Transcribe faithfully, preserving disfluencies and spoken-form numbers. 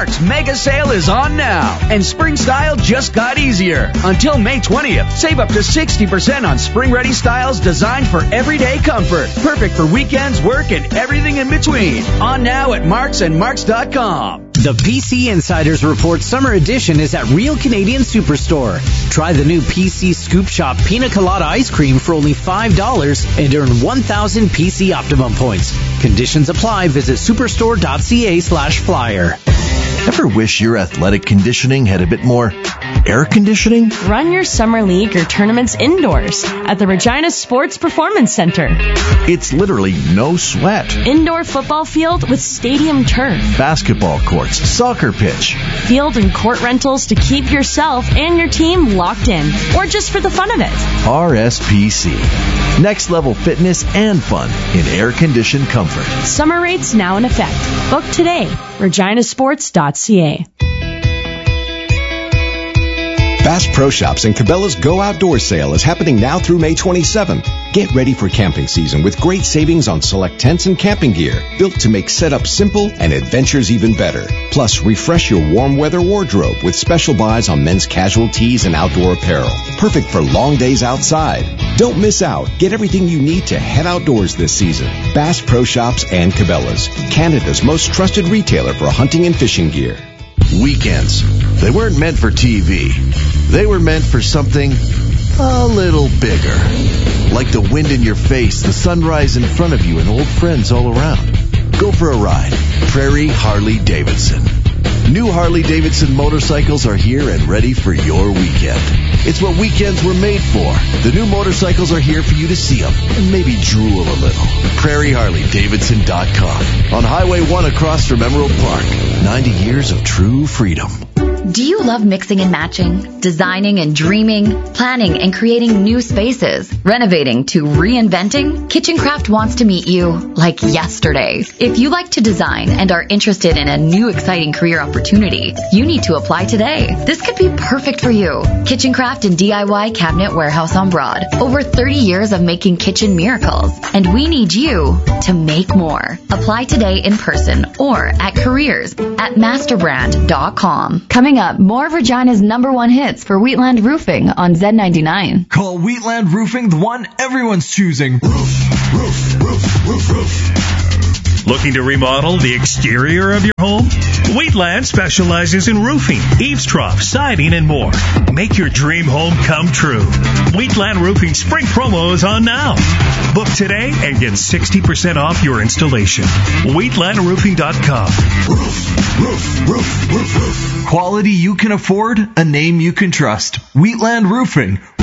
Mark's mega sale is on now, and spring style just got easier. Until May twentieth, save up to sixty percent on spring-ready styles designed for everyday comfort. Perfect for weekends, work, and everything in between. On now at Marks and Marks dot com. The P C Insiders Report Summer Edition is at Real Canadian Superstore. Try the new P C Scoop Shop Pina Colada Ice Cream for only five dollars and earn one thousand P C Optimum points. Conditions apply. Visit superstore.ca slash flyer. Ever wish your athletic conditioning had a bit more air conditioning? Run your summer league or tournaments indoors at the Regina Sports Performance Center. It's literally no sweat. Indoor football field with stadium turf. Basketball courts, soccer pitch. Field and court rentals to keep yourself and your team locked in, or just for the fun of it. R S P C. Next level fitness and fun in air-conditioned comfort. Summer rates now in effect. Book today. regina sports dot c a. Bass Pro Shops and Cabela's Go Outdoor Sale is happening now through May twenty-seventh. Get ready for camping season with great savings on select tents and camping gear, built to make setup simple and adventures even better. Plus, refresh your warm weather wardrobe with special buys on men's casual tees and outdoor apparel. Perfect for long days outside. Don't miss out. Get everything you need to head outdoors this season. Bass Pro Shops and Cabela's, Canada's most trusted retailer for hunting and fishing gear. Weekends. They weren't meant for T V. They were meant for something a little bigger. Like the wind in your face, the sunrise in front of you, and old friends all around. Go for a ride. Prairie Harley Davidson. New Harley Davidson motorcycles are here and ready for your weekend. It's what weekends were made for. The new motorcycles are here for you to see them and maybe drool a little. Prairie Harley Davidson dot com. On Highway one across from Emerald Park. ninety years of true freedom. Do you love mixing and matching, designing and dreaming, planning and creating new spaces, renovating to reinventing? Kitchen Craft wants to meet you like yesterday. If you like to design and are interested in a new exciting career opportunity, you need to apply today. This could be perfect for you. Kitchen Craft and D I Y Cabinet Warehouse on Broad. Over thirty years of making kitchen miracles, and we need you to make more. Apply today in person or at careers at masterbrand dot com. Coming up, more of Regina's number one hits for Wheatland Roofing on Z ninety-nine. Call Wheatland Roofing, the one everyone's choosing. Roof, roof, roof, roof, roof. Looking to remodel the exterior of your home? Wheatland specializes in roofing, eaves trough, siding, and more. Make your dream home come true. Wheatland Roofing Spring Promo is on now. Book today and get sixty percent off your installation. wheatland roofing dot com. Roof, roof, roof, roof, roof. Quality you can afford, a name you can trust. Wheatland Roofing,